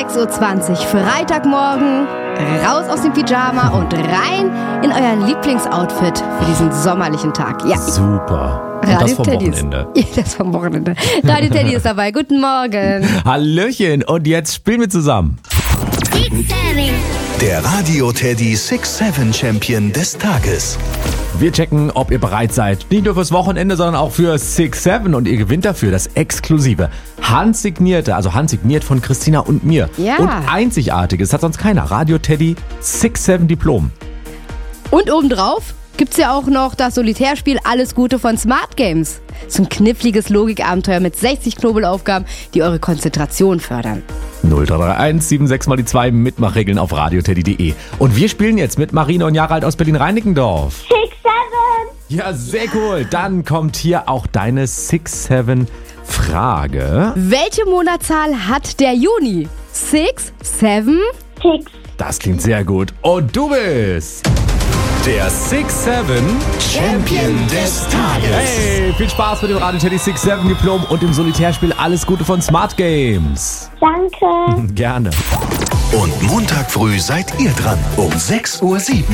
6.20 Uhr, Freitagmorgen, raus aus dem Pyjama und rein in euer Lieblingsoutfit für diesen sommerlichen Tag. Ja. Super. Und das vom Wochenende. Ja, das vom Wochenende. Radio Teddy ist dabei. Guten Morgen. Hallöchen. Und jetzt spielen wir zusammen. Der Radio Teddy 6-7 Champion des Tages. Wir checken, ob ihr bereit seid. Nicht nur fürs Wochenende, sondern auch für 6-7. Und ihr gewinnt dafür das exklusive, handsigniert von Christina und mir. Ja. Und einzigartiges, hat sonst keiner. Radio Teddy 6-7 Diplom. Und obendrauf gibt's ja auch noch das Solitärspiel Alles Gute von Smart Games. So ein kniffliges Logikabenteuer mit 60 Knobelaufgaben, die eure Konzentration fördern. 0331 76 mal die 2 Mitmachregeln auf radioteddy.de. Und wir spielen jetzt mit Marina und Jarald aus Berlin-Reinickendorf. 6-7. Ja, sehr cool. Dann kommt hier auch deine 6-7-Frage. Welche Monatszahl hat der Juni? 6, 7? 6. Das klingt sehr gut. Und du bist der 6-7 Champion des Tages. Hey, viel Spaß mit dem Radio Teddy 6-7 Diplom und dem Solitärspiel Alles Gute von Smart Games. Danke. Gerne. Und Montag früh seid ihr dran um 6.07 Uhr. 6-7.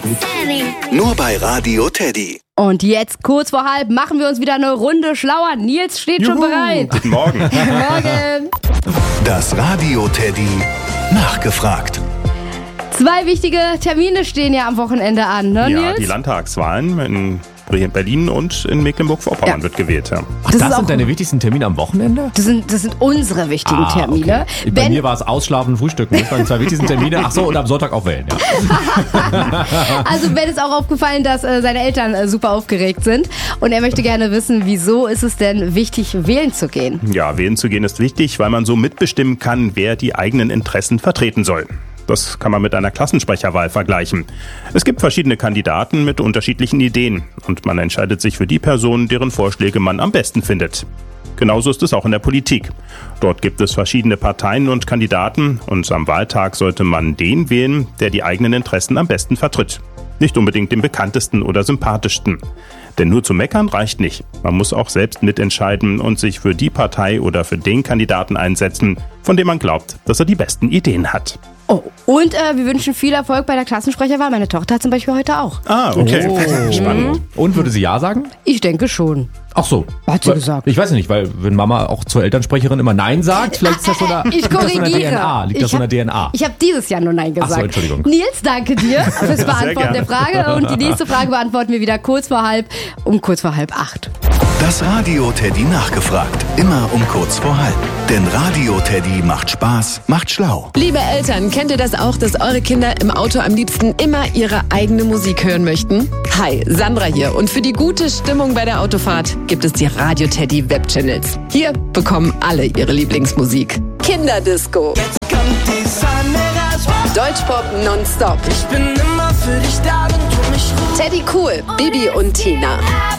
Nur bei Radio Teddy. Und jetzt kurz vor halb machen wir uns wieder eine Runde schlauer. Nils steht schon bereit. Guten Morgen. Guten Morgen. Das Radio Teddy nachgefragt. 2 wichtige Termine stehen ja am Wochenende an, ne, Ja, Nils? die Landtagswahlen in Berlin und in Mecklenburg-Vorpommern Ja. wird gewählt. Ja. Ach, Das das ist sind auch- deine wichtigsten Termine am Wochenende? Das sind unsere wichtigen Termine. Okay. Bei mir war es Ausschlafen, Frühstücken. Das waren die 2 wichtigsten Termine. Ach so, und am Sonntag auch wählen. Ja. Also Ben ist auch aufgefallen, dass seine Eltern super aufgeregt sind. Und er möchte gerne wissen, wieso ist es denn wichtig, wählen zu gehen? Ja, wählen zu gehen ist wichtig, weil man so mitbestimmen kann, wer die eigenen Interessen vertreten soll. Das kann man mit einer Klassensprecherwahl vergleichen. Es gibt verschiedene Kandidaten mit unterschiedlichen Ideen und man entscheidet sich für die Person, deren Vorschläge man am besten findet. Genauso ist es auch in der Politik. Dort gibt es verschiedene Parteien und Kandidaten und am Wahltag sollte man den wählen, der die eigenen Interessen am besten vertritt. Nicht unbedingt den bekanntesten oder sympathischsten. Denn nur zu meckern reicht nicht. Man muss auch selbst mitentscheiden und sich für die Partei oder für den Kandidaten einsetzen, von dem man glaubt, dass er die besten Ideen hat. Oh, und wir wünschen viel Erfolg bei der Klassensprecherwahl. Meine Tochter hat zum Beispiel heute auch. Ah, okay. Spannend. Und würde sie ja sagen? Ich denke schon. Ach so. Hat sie gesagt. Ich weiß nicht, weil wenn Mama auch zur Elternsprecherin immer Nein sagt, vielleicht ist das so eine, Ich liegt das so in der korrigiere. DNA. Liegt das so in der DNA? Ich habe dieses Jahr nur Nein gesagt. Ach so, Entschuldigung. Nils, danke dir fürs Beantworten der gerne. Frage. Und die nächste Frage beantworten wir wieder kurz vor 7:30. Das Radio Teddy nachgefragt. Immer um kurz vor halb. Denn Radio Teddy macht Spaß, macht schlau. Liebe Eltern, kennt ihr das auch, dass eure Kinder im Auto am liebsten immer ihre eigene Musik hören möchten? Hi, Sandra hier und für die gute Stimmung bei der Autofahrt gibt es die Radio Teddy Webchannels. Hier bekommen alle ihre Lieblingsmusik. Kinderdisco, Jetzt kommt die Sonne raus. Deutschpop nonstop, Ich bin immer für dich da, wenn du mich rufst. Teddy Cool, Bibi und Tina.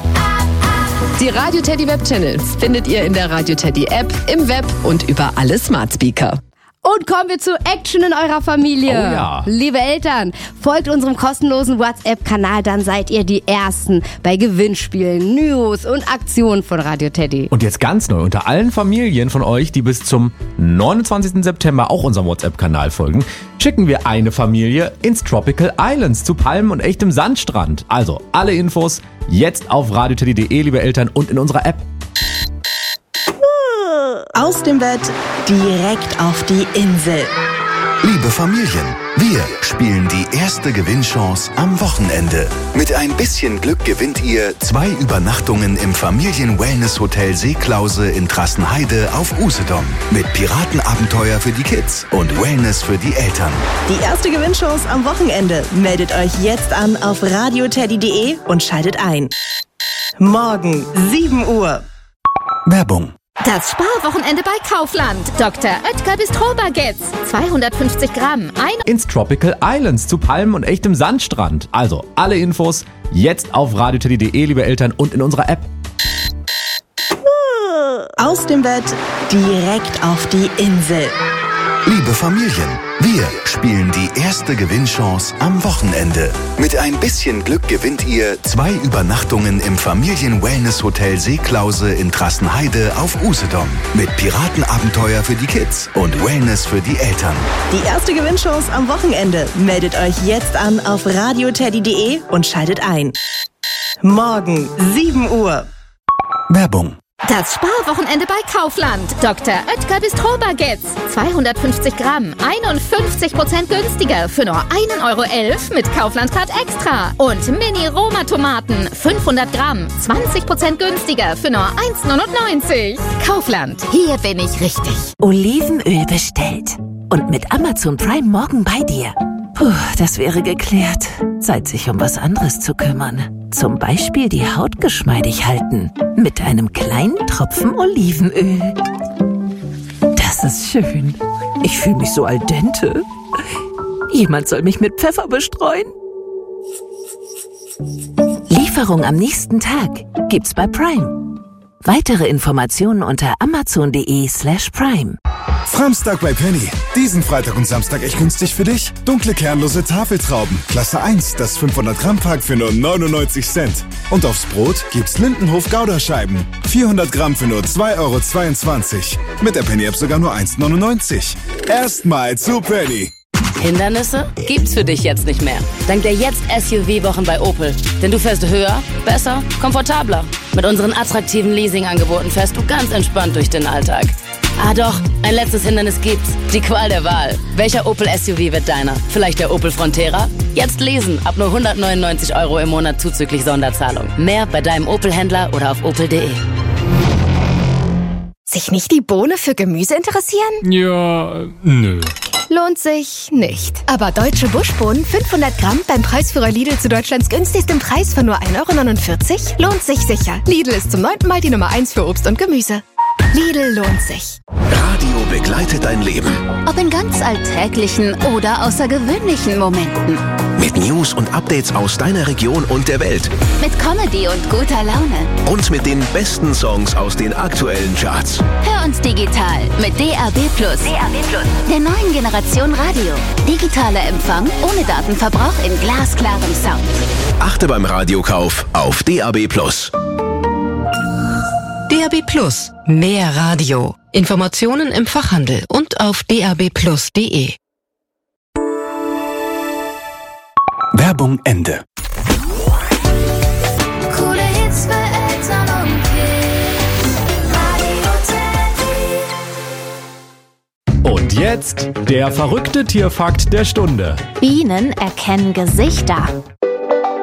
Die Radio Teddy Webchannels findet ihr in der Radio Teddy App, im Web und über alle Smart Speaker. Und kommen wir zu Action in eurer Familie. Oh ja. Liebe Eltern, folgt unserem kostenlosen WhatsApp-Kanal, dann seid ihr die Ersten bei Gewinnspielen, News und Aktionen von Radio Teddy. Und jetzt ganz neu, unter allen Familien von euch, die bis zum 29. September auch unserem WhatsApp-Kanal folgen, schicken wir eine Familie ins Tropical Islands zu Palmen und echtem Sandstrand. Also alle Infos jetzt auf radioteddy.de, liebe Eltern, und in unserer App. Aus dem Bett direkt auf die Insel. Liebe Familien, wir spielen die erste Gewinnchance am Wochenende. Mit ein bisschen Glück gewinnt ihr 2 Übernachtungen im Familien-Wellness-Hotel Seeklause in Trassenheide auf Usedom. Mit Piratenabenteuer für die Kids und Wellness für die Eltern. Die erste Gewinnchance am Wochenende. Meldet euch jetzt an auf radioteddy.de und schaltet ein. Morgen, 7 Uhr. Werbung. Das Sparwochenende bei Kaufland. Dr. Oetker Bistro-Baguettes. 250 Gramm. Ins Tropical Islands zu Palmen und echtem Sandstrand. Also alle Infos jetzt auf radioteddy.de, liebe Eltern, und in unserer App. Aus dem Bett direkt auf die Insel. Liebe Familien, wir spielen die erste Gewinnchance am Wochenende. Mit ein bisschen Glück gewinnt ihr 2 Übernachtungen im Familien-Wellness-Hotel Seeklause in Trassenheide auf Usedom. Mit Piratenabenteuer für die Kids und Wellness für die Eltern. Die erste Gewinnchance am Wochenende. Meldet euch jetzt an auf radioteddy.de und schaltet ein. Morgen, 7 Uhr. Werbung. Das Sparwochenende bei Kaufland. Dr. Oetker Bistro-Baguettes. 250 Gramm, 51% günstiger für nur 1,11 € mit Kaufland-Card Extra. Und Mini-Roma-Tomaten, 500 Gramm, 20% günstiger für nur 1,99 €. Kaufland, hier bin ich richtig. Olivenöl bestellt. Und mit Amazon Prime morgen bei dir. Puh, das wäre geklärt. Zeit, sich um was anderes zu kümmern. Zum Beispiel die Haut geschmeidig halten. Mit einem kleinen Tropfen Olivenöl. Das ist schön. Ich fühle mich so al dente. Jemand soll mich mit Pfeffer bestreuen. Lieferung am nächsten Tag gibt's bei Prime. Weitere Informationen unter amazon.de/prime. Framstag bei Penny. Diesen Freitag und Samstag echt günstig für dich. Dunkle kernlose Tafeltrauben. Klasse 1, das 500 Gramm Pack für nur 99 Cent. Und aufs Brot gibt's Lindenhof Gouda-Scheiben. 400 Gramm für nur 2,22 €. Mit der Penny-App sogar nur 1,99 €. Erstmal zu Penny. Hindernisse gibt's für dich jetzt nicht mehr. Dank der Jetzt-SUV-Wochen bei Opel. Denn du fährst höher, besser, komfortabler. Mit unseren attraktiven Leasing-Angeboten fährst du ganz entspannt durch den Alltag. Ah doch, ein letztes Hindernis gibt's. Die Qual der Wahl. Welcher Opel SUV wird deiner? Vielleicht der Opel Frontera? Jetzt lesen, ab nur 199 € im Monat zuzüglich Sonderzahlung. Mehr bei deinem Opel-Händler oder auf opel.de. Sich nicht die Bohne für Gemüse interessieren? Ja, nö. Lohnt sich nicht. Aber deutsche Buschbohnen 500 Gramm beim Preisführer Lidl zu Deutschlands günstigstem Preis von nur 1,49 € lohnt sich sicher. Lidl ist zum 9. Mal die Nummer 1 für Obst und Gemüse. Lidl lohnt sich. Radio begleitet dein Leben. Ob in ganz alltäglichen oder außergewöhnlichen Momenten. Mit News und Updates aus deiner Region und der Welt. Mit Comedy und guter Laune. Und mit den besten Songs aus den aktuellen Charts. Hör uns digital mit DAB+. Der neuen Generation Radio. Digitaler Empfang ohne Datenverbrauch in glasklarem Sound. Achte beim Radiokauf auf DAB+. DAB+, mehr Radio. Informationen im Fachhandel und auf dabplus.de. Werbung Ende. Coole Hits für Eltern und Kids. Radio Teddy. Und jetzt der verrückte Tierfakt der Stunde. Bienen erkennen Gesichter.